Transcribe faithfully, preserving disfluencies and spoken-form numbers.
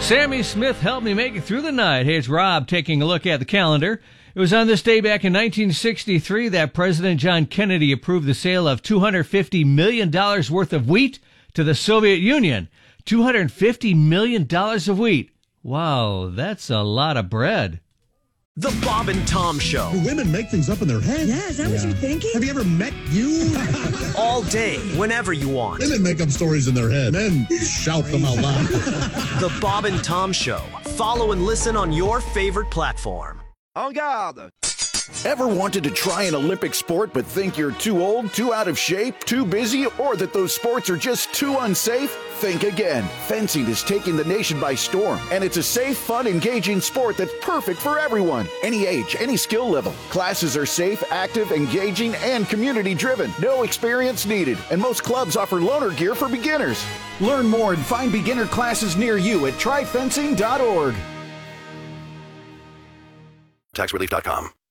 Sammy Smith helped me make it through the night. Hey, it's Rob taking a look at the calendar. It was on this day back in nineteen sixty-three that President John Kennedy approved the sale of two hundred fifty million dollars worth of wheat to the Soviet Union. two hundred fifty million dollars of wheat. Wow, that's a lot of bread. The Bob and Tom Show. Do women make things up in their head? Yeah, is that yeah. what you're thinking? Have you ever met you? All day, whenever you want. Women make up stories in their head. Men shout them out loud. The Bob and Tom Show. Follow and listen on your favorite platform. En garde! Ever wanted to try an Olympic sport but think you're too old, too out of shape, too busy, or that those sports are just too unsafe? Think again. Fencing is taking the nation by storm, and it's a safe, fun, engaging sport that's perfect for everyone. Any age, any skill level. Classes are safe, active, engaging, and community-driven. No experience needed, and most clubs offer loaner gear for beginners. Learn more and find beginner classes near you at try fencing dot org. tax relief dot com.